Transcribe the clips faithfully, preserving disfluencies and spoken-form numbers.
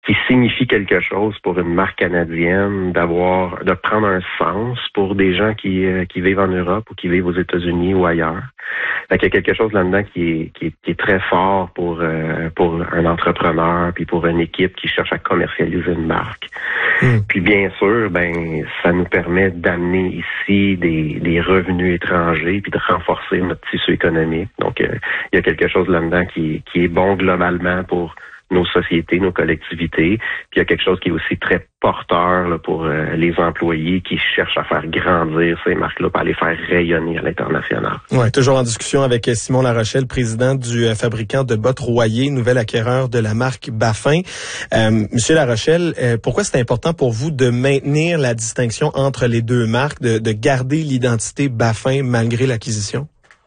qui signifie quelque chose pour une marque canadienne, d'avoir, de prendre un sens pour des gens qui, euh, qui vivent en Europe ou qui vivent aux États-Unis ou ailleurs. Fait qu'il y a quelque chose là-dedans qui est, qui est, qui est très fort pour, euh, pour un entrepreneur puis pour une équipe qui cherche à commercialiser une marque. Mmh. Puis bien sûr, ben, ça nous permet d'amener ici des, des revenus étrangers puis de renforcer notre tissu économique. Donc, euh, il y a quelque chose là-dedans qui, qui est bon globalement pour nos sociétés, nos collectivités. Puis il y a quelque chose qui est aussi très porteur là, pour euh, les employés qui cherchent à faire grandir ces marques-là, pour aller faire rayonner à l'international. Ouais, toujours en discussion avec Simon Larochelle, président du euh, fabricant de bottes Royer, nouvel acquéreur de la marque Baffin. Euh, Monsieur Larochelle, euh, pourquoi c'est important pour vous de maintenir la distinction entre les deux marques, de, de garder l'identité Baffin malgré l'acquisition?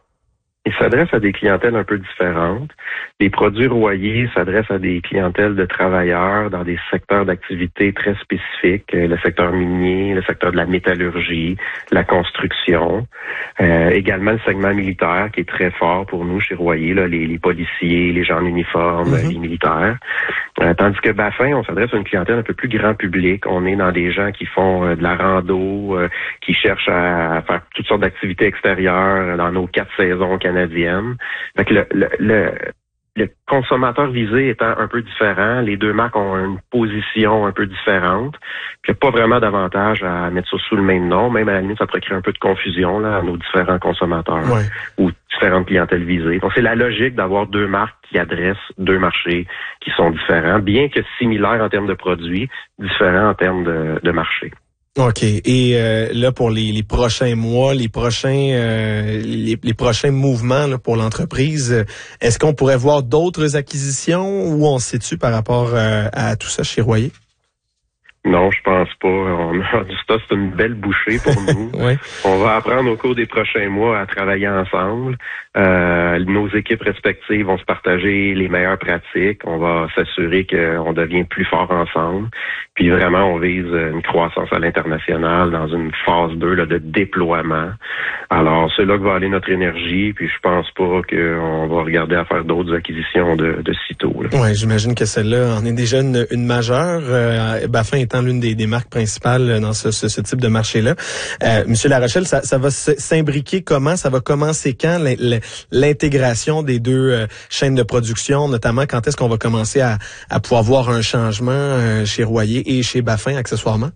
Il s'adresse à des clientèles un peu différentes. Les produits Royer s'adressent à des clientèles de travailleurs dans des secteurs d'activité très spécifiques, le secteur minier, le secteur de la métallurgie, la construction. Euh, également le segment militaire qui est très fort pour nous chez Royer, là, les, les policiers, les gens en uniforme, mm-hmm. les militaires. Euh, tandis que Baffin, on s'adresse à une clientèle un peu plus grand public. On est dans des gens qui font euh, de la rando, euh, qui cherchent à, à faire toutes sortes d'activités extérieures dans nos quatre saisons canadiennes. Fait que le, le, le Le consommateur visé étant un peu différent, les deux marques ont une position un peu différente. Puis il n'y a pas vraiment d'avantage à mettre ça sous le même nom. Même à la limite, ça pourrait créer un peu de confusion là, à nos différents consommateurs ouais. ou différentes clientèles visées. Donc c'est la logique d'avoir deux marques qui adressent deux marchés qui sont différents, bien que similaires en termes de produits, différents en termes de, de marché. OK. Et euh, là, pour les, les prochains mois, les prochains euh, les, les prochains mouvements là, pour l'entreprise, est-ce qu'on pourrait voir d'autres acquisitions ou on se situe par rapport euh, à tout ça chez Royer? Non, je pense pas. On a du stock, c'est une belle bouchée pour nous. Oui. On va apprendre au cours des prochains mois à travailler ensemble. Euh, nos équipes respectives vont se partager les meilleures pratiques. On va s'assurer qu'on devient plus fort ensemble. Puis vraiment, on vise une croissance à l'international dans une phase deux là, de déploiement. Alors, c'est là que va aller notre énergie. Puis je pense pas qu'on va regarder à faire d'autres acquisitions de, de sitôt. Oui, j'imagine que celle-là en est déjà une, une majeure. Euh, Baffin étant l'une des, des marques principales dans ce, ce, ce type de marché-là. Euh, Monsieur Larochelle, ça, ça va s'imbriquer comment? Ça va commencer quand l'intégration des deux euh, chaînes de production, notamment quand est-ce qu'on va commencer à, à pouvoir voir un changement euh, chez Royer et chez Baffin accessoirement?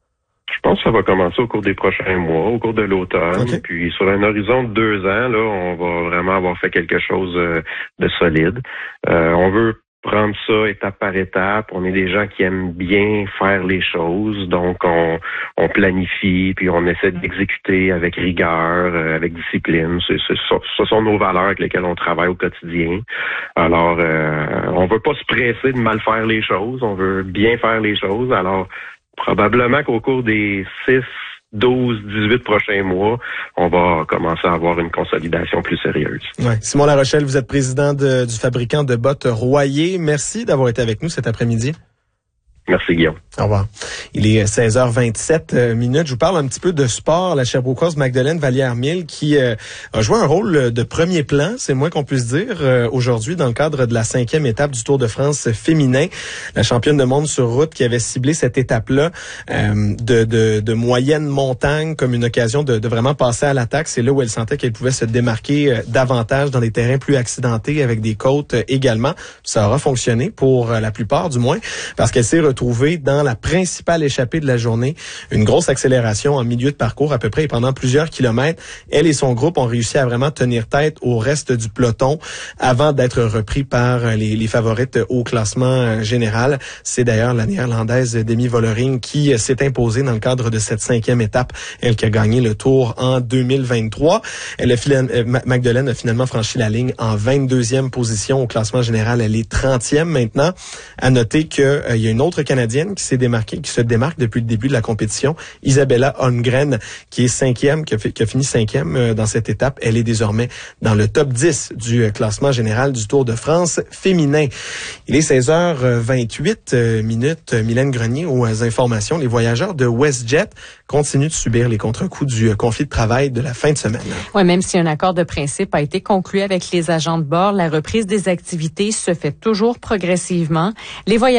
Je pense que ça va commencer au cours des prochains mois, au cours de l'automne. Okay. Puis sur un horizon de deux ans, là, on va vraiment avoir fait quelque chose euh, de solide. Euh, on veut prendre ça étape par étape. On est des gens qui aiment bien faire les choses, donc on, on planifie, puis on essaie d'exécuter avec rigueur, euh, avec discipline. C'est, c'est, ce sont nos valeurs avec lesquelles on travaille au quotidien. Alors, euh, on veut pas se presser de mal faire les choses, on veut bien faire les choses. Alors, probablement qu'au cours des six, douze, dix-huit prochains mois, on va commencer à avoir une consolidation plus sérieuse. Ouais. Simon Larochelle, vous êtes président de, du fabricant de bottes Royer. Merci d'avoir été avec nous cet après-midi. Merci, Guillaume. Au revoir. Il est seize heures vingt-sept minutes. Je vous parle un petit peu de sport. La Sherbrookeoise Magdeleine Vallière-Mille qui euh, a joué un rôle de premier plan, c'est moins qu'on puisse dire, euh, aujourd'hui dans le cadre de la cinquième étape du Tour de France féminin. La championne de monde sur route qui avait ciblé cette étape-là euh, de, de, de moyenne montagne comme une occasion de, de vraiment passer à l'attaque. C'est là où elle sentait qu'elle pouvait se démarquer euh, davantage dans des terrains plus accidentés avec des côtes euh, également. Ça aura fonctionné pour euh, la plupart du moins parce qu'elle s'est retrouvée dans la principale échappée de la journée, une grosse accélération en milieu de parcours à peu près et pendant plusieurs kilomètres. Elle et son groupe ont réussi à vraiment tenir tête au reste du peloton avant d'être repris par les, les favorites au classement général. C'est d'ailleurs la néerlandaise Demi Vollering qui s'est imposée dans le cadre de cette cinquième étape, elle qui a gagné le Tour en deux mille vingt-trois. Elle a, Magdeleine a finalement franchi la ligne en vingt-deuxième position au classement général. Elle est trentième maintenant. À noter qu'il euh, y a une autre Canadienne qui s'est démarquée, qui se démarque depuis le début de la compétition, Isabella Holmgren, qui est cinquième, qui a, fait, qui a fini cinquième euh, dans cette étape. Elle est désormais dans le top dix du euh, classement général du Tour de France féminin. Il est seize heures vingt-huit euh, minutes. Mylène Grenier aux informations. Les voyageurs de WestJet continuent de subir les contre-coups du euh, conflit de travail de la fin de semaine. Oui, même si un accord de principe a été conclu avec les agents de bord, la reprise des activités se fait toujours progressivement. Les voyageurs